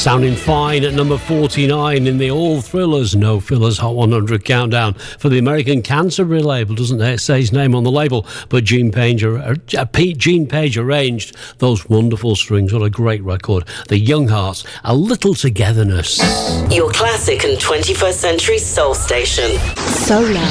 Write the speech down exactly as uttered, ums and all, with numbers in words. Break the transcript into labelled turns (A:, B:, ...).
A: Sounding fine at number forty-nine in the All Thrillers, No Fillers Hot one hundred countdown for the American Canterbury label. Doesn't say his name on the label, but Gene Page, uh, Gene Page arranged those wonderful strings. What a great record. The Young Hearts, A Little Togetherness.
B: Your classic and twenty-first century soul station.
C: Solar.